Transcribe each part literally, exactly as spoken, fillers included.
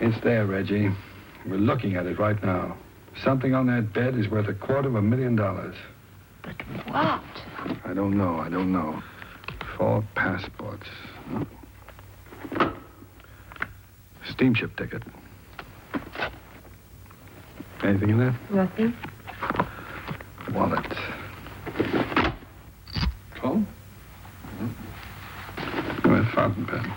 It's there, Reggie. We're looking at it right now. Something on that bed is worth a quarter of a million dollars. But what? I don't know, I don't know. Four passports. Huh? Steamship ticket. Anything in there? Nothing. Wallet. Comb? Mm-hmm. Oh, a fountain pen.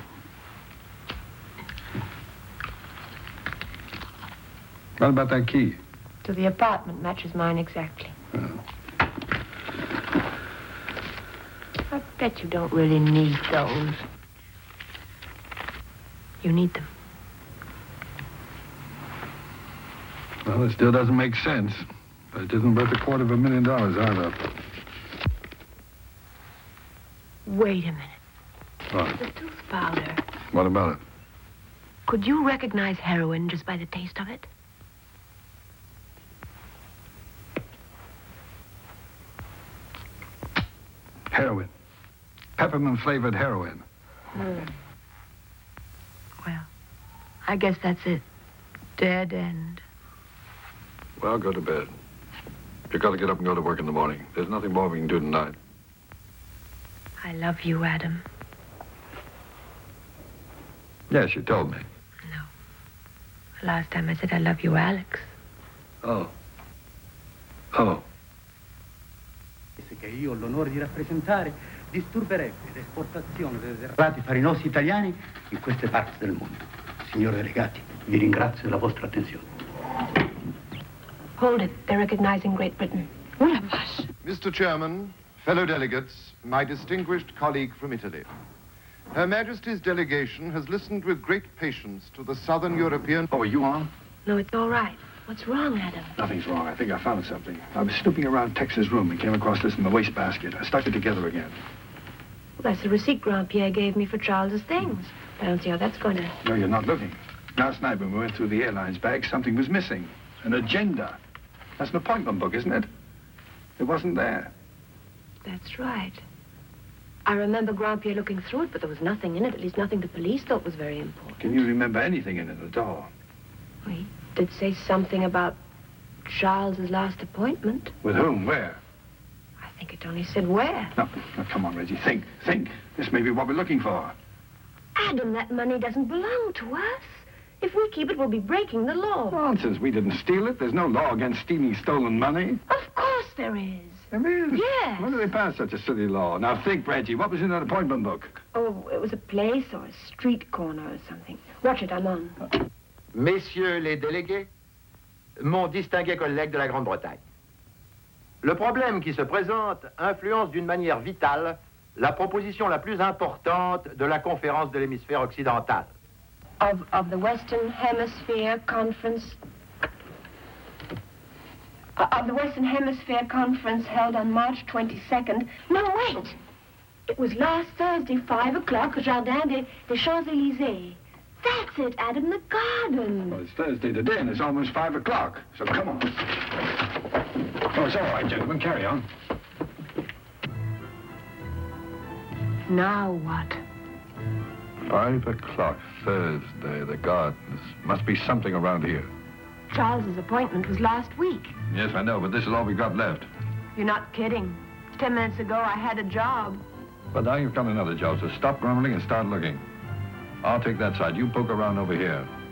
What about that key? To the apartment. Matches mine exactly. Oh. I bet you don't really need those. You need them. Well, it still doesn't make sense. But it isn't worth a quarter of a million dollars either. Wait a minute. What? The tooth powder. What about it? Could you recognize heroin just by the taste of it? Heroin. Peppermint-flavored heroin. Hmm. Well, I guess that's it. Dead end. Well, go to bed. You've got to get up and go to work in the morning. There's nothing more we can do tonight. I love you, Adam. Yes, you told me. No. Last time I said I love you, Alex. Oh. Oh. Che io ho l'onore di rappresentare disturberebbe l'esportazione dei derrati farinosi italiani in queste parti del mondo. Signori delegati, vi ringrazio della vostra attenzione. Hold it. They're recognizing Great Britain. Una vache. Mister Chairman, fellow delegates, my distinguished colleague from Italy. Her Majesty's delegation has listened with great patience to the Southern European... Oh, are you on? No, it's all right. What's wrong, Adam? Nothing's wrong. I think I found something. I was snooping around Tex's room and came across this in the wastebasket. I stuck it together again. Well, that's the receipt Grand-Pierre gave me for Charles's things. I don't see how that's going to... No, you're not looking. Last night when we went through the airline's bag, something was missing. An agenda. That's an appointment book, isn't it? It wasn't there. That's right. I remember Grand-Pierre looking through it, but there was nothing in it, at least nothing the police thought was very important. Can you remember anything in it at all? Well, he did say something about Charles's last appointment. With whom? Where? I think it only said where. No, no, come on, Reggie. Think, think. This may be what we're looking for. Adam, that money doesn't belong to us. If we keep it, we'll be breaking the law. Nonsense. We didn't steal it. There's no law against stealing stolen money. Of course there is. There is? Yes. When did they pass such a silly law? Now think, Reggie. What was in that appointment book? Oh, it was a place or a street corner or something. Watch it, I'm on. Uh, Messieurs les délégués, mon distingué collègue de la Grande-Bretagne. Le problème qui se présente influence d'une manière vitale la proposition la plus importante de la conférence de l'hémisphère occidental. Of, of the Western Hemisphere Conference... Uh, of the Western Hemisphere Conference held on March twenty-second. No, wait! It was last Thursday, five o'clock, Jardin des, des Champs-Élysées. That's it, Adam, the garden. Well, it's Thursday today, and it's almost five o'clock. So come on. Oh, it's all right, gentlemen. Carry on. Now what? Five o'clock, Thursday, the gardens. Must be something around here. Charles's appointment was last week. Yes, I know, but this is all we've got left. You're not kidding. Ten minutes ago, I had a job. But now you've got another job, so stop grumbling and start looking. I'll take that side. You poke around over here.